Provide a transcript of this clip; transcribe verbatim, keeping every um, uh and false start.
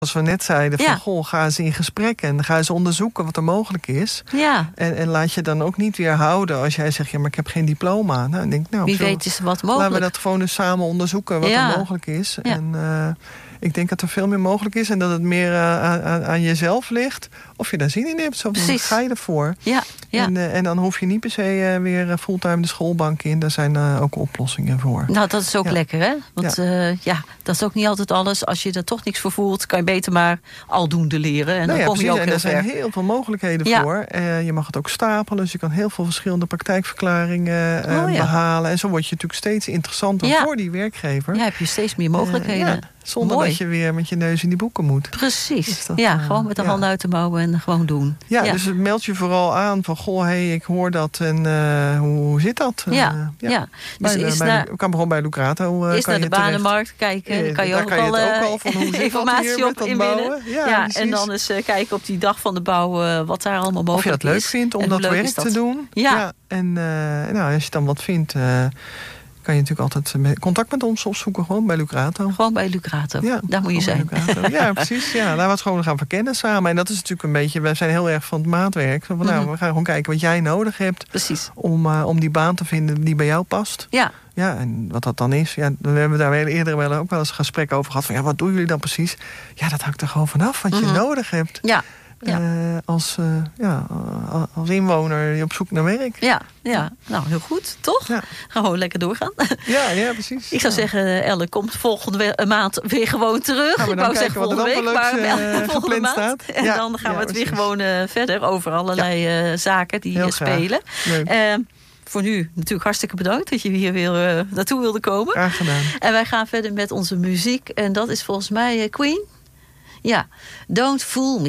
Als we net zeiden, van Ja. goh, ga eens in gesprek en ga eens onderzoeken wat er mogelijk is. Ja. En, en laat je dan ook niet weer houden als jij zegt, ja, maar ik heb geen diploma. Nou, dan denk ik, nou, Wie zo, weet is er wat mogelijk. laten we dat gewoon eens samen onderzoeken wat Ja. er mogelijk is. Ja. En uh, ik denk dat er veel meer mogelijk is en dat het meer uh, aan, aan jezelf ligt. Of je daar zin in hebt, zo Precies. ga je ervoor. Ja. Ja. En, uh, en dan hoef je niet per se uh, weer fulltime de schoolbank in. Daar zijn uh, ook oplossingen voor. Nou, dat is ook Ja. lekker, hè? Want ja. Uh, ja, dat is ook niet altijd alles. Als je er toch niks voor voelt, kan je beter maar aldoende leren. En nou dan ja, kom precies. je ook En heel er zijn ver. heel veel mogelijkheden Ja. voor. Uh, je mag het ook stapelen, dus je kan heel veel verschillende praktijkverklaringen uh, oh, ja. behalen. En zo word je natuurlijk steeds interessanter ja. voor die werkgever. Ja, heb je steeds meer mogelijkheden. Uh, ja, zonder Mooi. dat je weer met je neus in die boeken moet. Precies. Dus dat, ja, uh, gewoon met de ja. handen uit de mouwen en gewoon doen. Ja, ja. dus meld je vooral aan van, goh, hé, hey, ik hoor dat en uh, hoe, hoe zit dat? Ja, uh, ja. ja. Dus bij, is bij naar, de, kan gewoon bij Lucrato uh, is kan naar je de terecht. banenmarkt kijken. Ja, kan je daar ook kan je al, het ook uh, al van hoe zit dat informatie hier op met dat inwinnen. bouwen. Ja, Ja, precies. en dan eens uh, kijken op die dag van de bouw uh, wat daar allemaal mogelijk is. Of je dat leuk vindt om en dat leuk werk dat? te doen. Ja. ja en uh, nou, als je dan wat vindt, uh, kan je natuurlijk altijd contact met ons opzoeken. Gewoon bij Lucrato. Gewoon bij Lucrato. Ja, daar moet je zijn. Ja, precies. Ja, laten we het gewoon gaan verkennen samen. En dat is natuurlijk een beetje, wij zijn heel erg van het maatwerk. Van, nou, mm-hmm. we gaan gewoon kijken wat jij nodig hebt. Precies. Om, uh, om die baan te vinden die bij jou past. Ja. Ja, en wat dat dan is, ja, we hebben daar wel eerder wel ook wel eens een gesprek over gehad. Van ja, wat doen jullie dan precies? Ja, dat hangt er gewoon vanaf wat mm-hmm. je nodig hebt. Ja. Ja. Uh, als, uh, ja, als inwoner die op zoek naar werk. Ja, ja. Nou, heel goed, toch? Ja. Gaan we gewoon lekker doorgaan. Ja, ja, precies. Ik zou ja. zeggen, Elle komt volgende we- maand weer gewoon terug. Gaan we Ik dan wou kijken zeggen wat er volgende dan week, voor maar leuks, uh, volgende maand. staat. En Ja, dan gaan ja, we het weer precies. gewoon uh, verder over allerlei ja. uh, zaken die heel uh, spelen. Uh, voor nu natuurlijk hartstikke bedankt dat je hier weer uh, naartoe wilde komen. Graag gedaan. En wij gaan verder met onze muziek. En dat is volgens mij uh, Queen. Ja, Don't Fool Me.